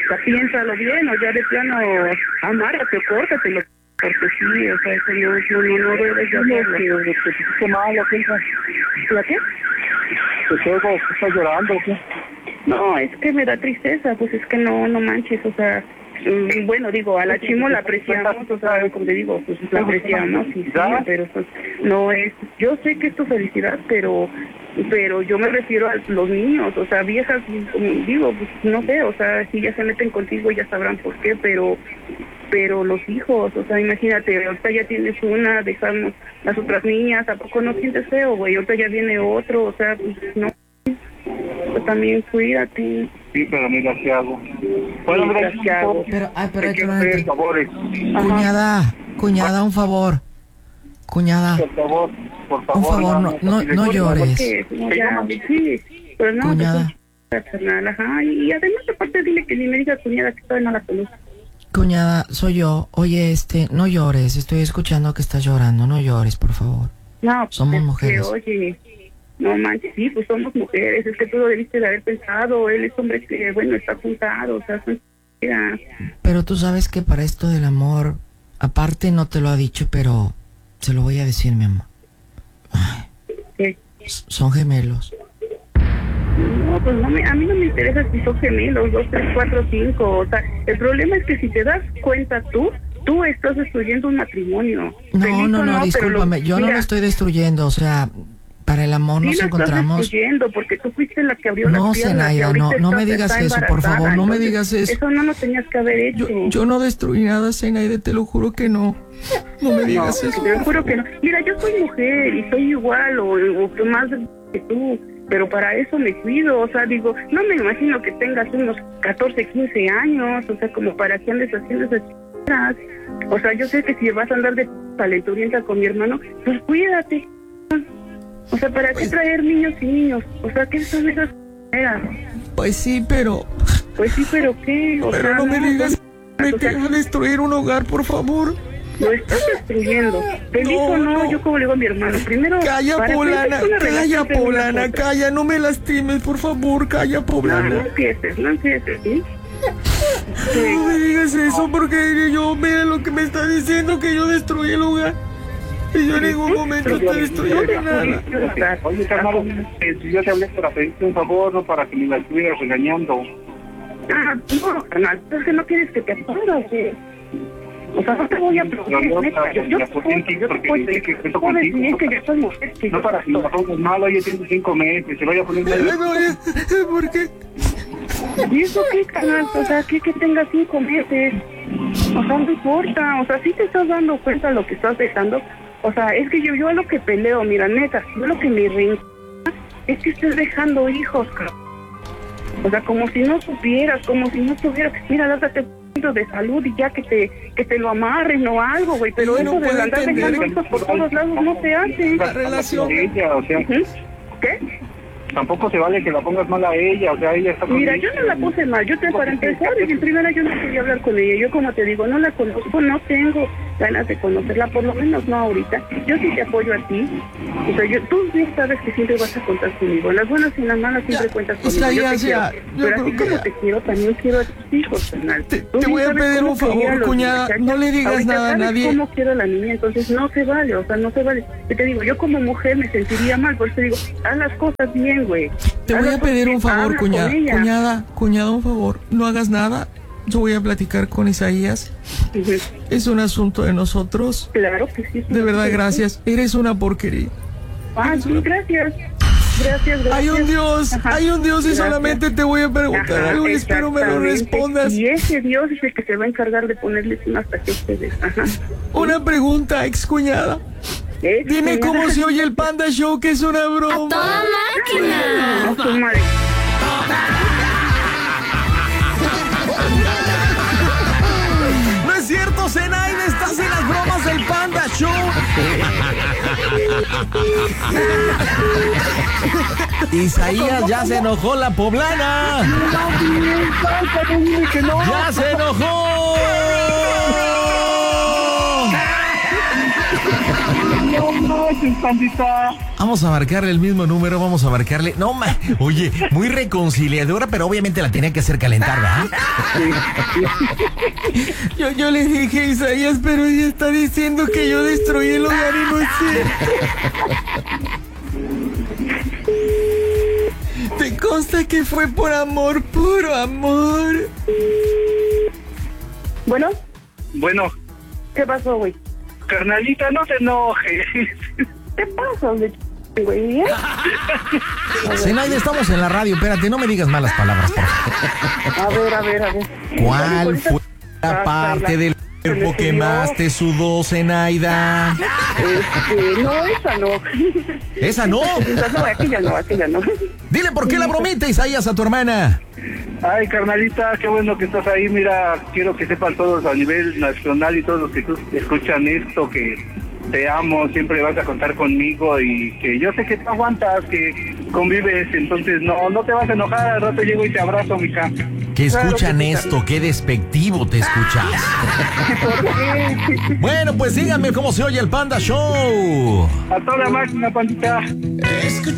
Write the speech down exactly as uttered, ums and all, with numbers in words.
sea, piénsalo bien, o ya de plano, amárrate o córtatelo, porque sí, o sea, eso no, no, no, no debes de hacerlo. ¿Te pusiste mal o qué? ¿La qué? ¿Te quedo como que estás llorando o qué? No, es que me da tristeza, pues es que no, no manches, o sea, mm, bueno, digo, a la Chimo la apreciamos, o sea, como te digo, pues la apreciamos, y sí, pero pues no es, yo sé que es tu felicidad, pero, pero yo me refiero a los niños, o sea, viejas, como digo, pues no sé, o sea, si ya se meten contigo ya sabrán por qué, pero, pero los hijos, o sea, imagínate, ahorita ya tienes una, dejamos las otras niñas, ¿a poco no sientes feo, güey? Ahorita ya viene otro, o sea, pues no. Pues también cuídate. Sí, pero mira qué hago. Bueno, Sí, mira ¿qué hago? Pero, ay, pero hay hay que que hacer favores. Cuñada, cuñada, un favor. Cuñada, Por favor, por favor. un favor, no, no, no llores. Porque, no, ya, sí, pero no, Cuñada. pues, personal, ajá, y además aparte dile que ni me diga cuñada que todavía no la conozco. Cuñada, soy yo. Oye, este, no llores. Estoy escuchando que estás llorando. No llores, por favor. No, pues, Somos es que, mujeres. oye, no manches, sí, pues somos mujeres, es que tú lo debiste de haber pensado, él es hombre que, bueno, está juntado, o sea, son... Ya. Pero tú sabes que para esto del amor, aparte no te lo ha dicho, pero se lo voy a decir, mi amor. Ay, ¿Qué? son gemelos. No, pues no me, a mí no me interesa si son gemelos, dos, tres, cuatro, cinco, o sea, el problema es que si te das cuenta tú, tú estás destruyendo un matrimonio. No, Feliz no, o no, pero discúlpame, lo- yo no mira, lo estoy destruyendo, o sea, para el amor sí nos lo encontramos... estás destruyendo porque tú fuiste la que abrió No, las piernas. Zenaida, y ahorita no, no estás- me digas está eso, por embarazada, favor, no me entonces, digas eso. Eso no lo tenías que haber hecho. Yo, yo no destruí nada, Zenaida, te lo juro que no. No me digas No, eso. te juro que no. Mira, yo soy mujer y soy igual o, o más que tú, pero para eso me cuido, o sea, digo, no me imagino que tengas unos catorce, quince años, o sea, como para que andes haciendo esas cosas. O sea, yo sé que si vas a andar de talenturienta con mi hermano, pues cuídate. O sea, ¿para qué traer niños y niños? O sea, ¿qué son esas cosas? Pues sí, pero... Pues sí, pero ¿qué? O Pero sea, no me digas, me o sea, deja destruir un hogar, por favor. lo estás destruyendo. Feliz No, o no, no. yo como le digo a mi hermano, primero... Calla, para Poblana, empezar, una calla, relación de una Poblana, a otra. calla, no me lastimes, por favor, calla, No, no Poblana. empieces, no empieces, ¿sí? No me digas eso porque yo, mira lo que me está diciendo, que yo destruí el hogar. Y yo en ningún momento te destruí nada. Oye, carnal, eh, si yo te hablé para pedirte un favor, no para que me la estuvieras regañando. Ah, no, carnal, es que no quieres que te apagas, ¿sí? O sea, no te voy a aplaudir, No, no, neta, yo, yo, ya, te ¿por puedo- qué? yo te Porque puedo dice que decir, cuento puedo decir contigo. que yo soy mujer, que No yo- para que me la pongas mal, oye, tiene cinco meses, se vaya a poner mal. No, es- ¿por qué? ¿Y eso qué, carnal? O sea, que, que tengas cinco meses. O sea, no importa. O sea, si te estás dando cuenta de lo que estás dejando. O sea, es que yo, yo a lo que peleo, mira, neta, yo lo que me rinco es que estés dejando hijos, cabrón. O sea, como si no supieras, como si no tuvieras. Mira, date un poquito de salud y ya que te que te lo amarren o algo, güey. Pero Sí, eso no de puedo andar entender. dejando hijos por todos lados no se hace. La relación. Ella, o sea, Ujú. ¿Qué? tampoco se vale que la pongas mal a ella, o sea, ella está con Mira, ella. yo no la puse mal, yo te para empezar, y en primera yo no quería hablar con ella, yo como te digo, no la conozco, no tengo ganas de conocerla, por lo menos no ahorita, yo sí te apoyo a ti, o sea, yo, tú bien sabes que siempre vas a contar conmigo, en las buenas y en las malas siempre Ya, cuentas o sea, conmigo, yo ya, te ya, quiero, yo pero así creo que como ya. te quiero, también quiero a tus hijos, carnal. Te- Tú te bien voy a sabes pedir cómo un favor, quería a los cuñada, muchachos. no le digas Ahorita nada a sabes nadie. cómo quiero a la niña, entonces no se vale, o sea, no se vale, yo te digo, yo como mujer me sentiría mal, por eso te digo, haz las cosas bien, güey. Te Haz voy las a pedir cosas un bien, favor, habla con cuñada. ella. Cuñada, cuñada, un favor. No hagas nada. Yo voy a platicar con Isaías. Ujú. Es un asunto de nosotros. Claro que sí. De verdad, gracias. Eres una porquería. Ah, sí, gracias. Gracias, gracias. Hay un Dios, Ajá. hay un Dios y Gracias. solamente te voy a preguntar Ajá, algo y espero me lo exactamente. respondas. Y ese Dios es el que se va a encargar de ponerles una hasta que ustedes. Ajá. Una pregunta, ex cuñada. ¿Eh? Dime cómo se oye el Panda Show, que es una broma. ¡Toda máquina! No, su madre. No es cierto, Zenaida, estás en las bromas del Panda Show. Isaías, ya se enojó la poblana. ¡Ya se enojó! No, no. noches, pandita. Vamos a marcarle el mismo número, vamos a marcarle... No, ma... Oye, muy reconciliadora, pero obviamente la tenía que hacer calentar, ¿verdad? Yo, yo le dije a Isaías, pero ella está diciendo que yo destruí el hogar y no es cierto. Te consta que fue por amor, puro amor. Bueno, Bueno, ¿qué pasó, güey? carnalita, no te enojes. ¿Qué pasa, güey? güey? ¿Eh? Zenaida, estamos en la radio, espérate, no me digas malas palabras, por favor. A ver, a ver, a ver. ¿Cuál fue la parte del cuerpo que más te sudó, Zenaida? Este, no, esa no. ¿Esa no? Esa no, aquella no, aquella no. Dile por qué la bromita, Isaías, a tu hermana. Ay, carnalita, qué bueno que estás ahí. Mira, quiero que sepan todos a nivel nacional y todos los que tú- escuchan esto, que te amo, siempre vas a contar conmigo y que yo sé que tú aguantas, que convives, entonces no no te vas a enojar, al rato llego y te abrazo, mija. Que escuchan Claro que sí, esto, qué despectivo te escuchas. ¿Por qué? Bueno, pues díganme cómo se oye el Panda Show. A toda máquina, pandita.